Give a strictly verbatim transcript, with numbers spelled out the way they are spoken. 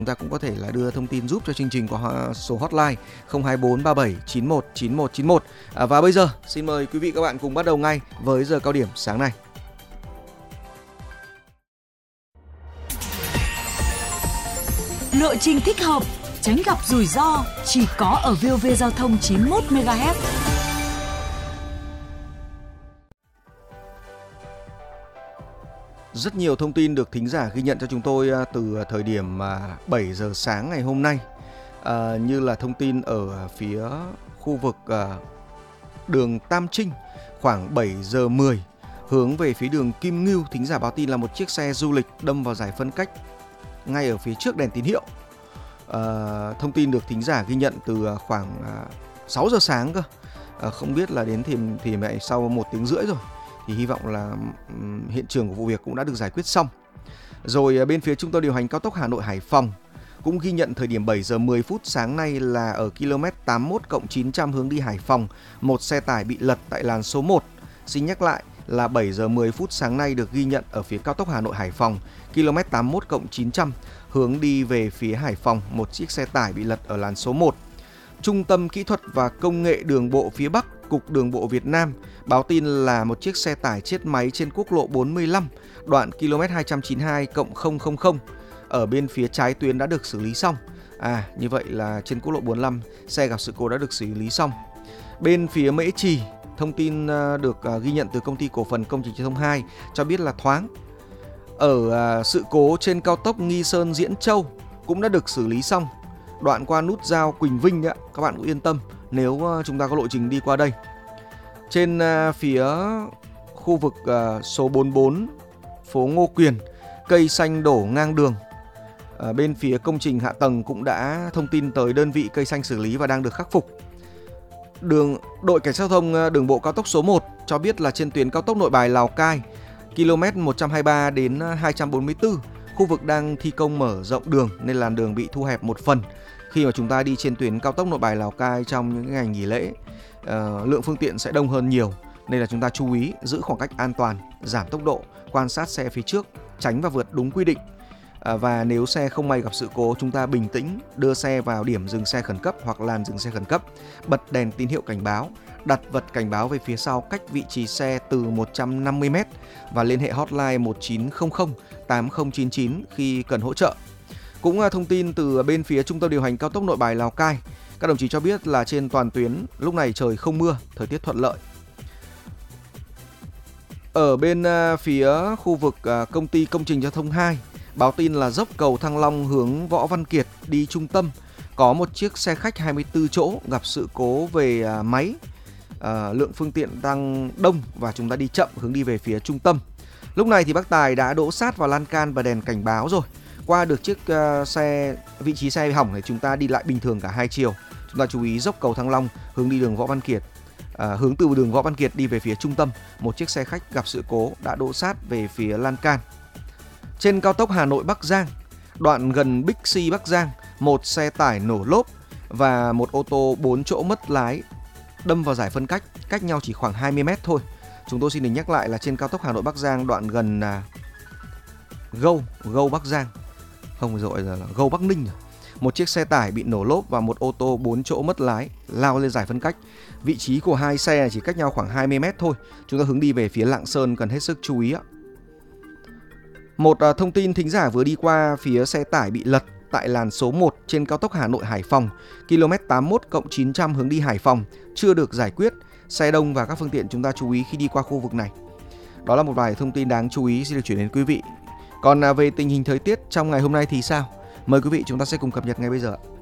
Chúng ta cũng có thể là đưa thông tin giúp cho chương trình qua số hotline không hai bốn ba bảy chín một chín một chín một. À, và bây giờ xin mời quý vị các bạn cùng bắt đầu ngay với giờ cao điểm sáng nay. Lộ trình thích hợp, tránh gặp rủi ro chỉ có ở vê o vê Giao thông chín mươi mốt mê ga héc. Rất nhiều thông tin được thính giả ghi nhận cho chúng tôi từ thời điểm bảy giờ sáng ngày hôm nay, à, như là thông tin ở phía khu vực à, đường Tam Trinh khoảng bảy giờ mười hướng về phía đường Kim Ngưu, thính giả báo tin là một chiếc xe du lịch đâm vào giải phân cách ngay ở phía trước đèn tín hiệu. À, thông tin được thính giả ghi nhận từ khoảng à, sáu giờ sáng cơ, à, không biết là đến thì thì mẹ sau một tiếng rưỡi rồi. Thì hy vọng là um, hiện trường của vụ việc cũng đã được giải quyết xong. Rồi bên phía trung tâm điều hành cao tốc Hà Nội Hải Phòng cũng ghi nhận thời điểm bảy giờ mười phút sáng nay là ở km tám mươi mốt cộng chín trăm hướng đi Hải Phòng, một xe tải bị lật tại làn số một. Xin nhắc lại là bảy giờ mười phút sáng nay được ghi nhận ở phía cao tốc Hà Nội Hải Phòng, km tám mươi mốt cộng chín trăm hướng đi về phía Hải Phòng, một chiếc xe tải bị lật ở làn số một. Trung tâm Kỹ thuật và Công nghệ Đường bộ phía Bắc, Cục Đường bộ Việt Nam báo tin là một chiếc xe tải chết máy trên quốc lộ bốn mươi lăm, đoạn km hai trăm chín mươi hai cộng không không không ở bên phía trái tuyến đã được xử lý xong. À, như vậy là trên quốc lộ bốn mươi lăm, xe gặp sự cố đã được xử lý xong. Bên phía Mễ Trì, thông tin được ghi nhận từ Công ty Cổ phần Công trình Giao thông hai cho biết là thoáng. Ở sự cố trên cao tốc Nghi Sơn Diễn Châu cũng đã được xử lý xong. Đoạn qua nút giao Quỳnh Vinh đấy, các bạn cũng yên tâm nếu chúng ta có lộ trình đi qua đây. Trên phía khu vực số bốn mươi bốn phố Ngô Quyền, cây xanh đổ ngang đường. À, bên phía công trình hạ tầng cũng đã thông tin tới đơn vị cây xanh xử lý và đang được khắc phục. Đường đội cảnh sát giao thông đường bộ cao tốc số một cho biết là trên tuyến cao tốc Nội Bài Lào Cai, km một trăm hai mươi ba đến hai trăm bốn mươi tư, khu vực đang thi công mở rộng đường nên làn đường bị thu hẹp một phần. Khi mà chúng ta đi trên tuyến cao tốc Nội Bài Lào Cai trong những ngày nghỉ lễ, uh, lượng phương tiện sẽ đông hơn nhiều, nên là chúng ta chú ý giữ khoảng cách an toàn, giảm tốc độ, quan sát xe phía trước, tránh và vượt đúng quy định. Uh, và nếu xe không may gặp sự cố, chúng ta bình tĩnh đưa xe vào điểm dừng xe khẩn cấp hoặc làn dừng xe khẩn cấp, bật đèn tín hiệu cảnh báo, đặt vật cảnh báo về phía sau cách vị trí xe từ một trăm năm mươi mét và liên hệ hotline một chín không không tám không chín chín khi cần hỗ trợ. Cũng thông tin từ bên phía trung tâm điều hành cao tốc Nội Bài Lào Cai, các đồng chí cho biết là trên toàn tuyến lúc này trời không mưa, thời tiết thuận lợi. Ở bên phía khu vực công ty Công trình Giao thông hai báo tin là dốc cầu Thăng Long hướng Võ Văn Kiệt đi trung tâm có một chiếc xe khách hai mươi tư chỗ gặp sự cố về máy, à, lượng phương tiện đang đông và chúng ta đi chậm hướng đi về phía trung tâm. Lúc này thì bác tài đã đỗ sát vào lan can và đèn cảnh báo rồi. Qua được chiếc uh, xe vị trí xe hỏng thì chúng ta đi lại bình thường cả hai chiều. Chúng ta chú ý dốc cầu Thăng Long hướng đi đường Võ Văn Kiệt, à, hướng từ đường Võ Văn Kiệt đi về phía trung tâm, một chiếc xe khách gặp sự cố đã đỗ sát về phía lan can. Trên cao tốc Hà Nội Bắc Giang, đoạn gần Bixi Bắc Giang, một xe tải nổ lốp và một ô tô bốn chỗ mất lái đâm vào giải phân cách, cách nhau chỉ khoảng hai mươi mét thôi. Chúng tôi xin được nhắc lại là trên cao tốc Hà Nội Bắc Giang, đoạn gần uh, Gâu, Gâu Bắc Giang, không rồi là Gâu Bắc Ninh rồi. Một chiếc xe tải bị nổ lốp và một ô tô bốn chỗ mất lái lao lên giải phân cách. Vị trí của hai xe chỉ cách nhau khoảng hai mươi mét thôi. Chúng ta hướng đi về phía Lạng Sơn cần hết sức chú ý ạ. Một uh, thông tin thính giả vừa đi qua phía xe tải bị lật tại làn số một trên cao tốc Hà Nội Hải Phòng, km tám mươi mốt cộng chín trăm hướng đi Hải Phòng chưa được giải quyết. Xe đông và các phương tiện chúng ta chú ý khi đi qua khu vực này. Đó là một vài thông tin đáng chú ý xin được chuyển đến quý vị. Còn về tình hình thời tiết trong ngày hôm nay thì sao? Mời quý vị chúng ta sẽ cùng cập nhật ngay bây giờ.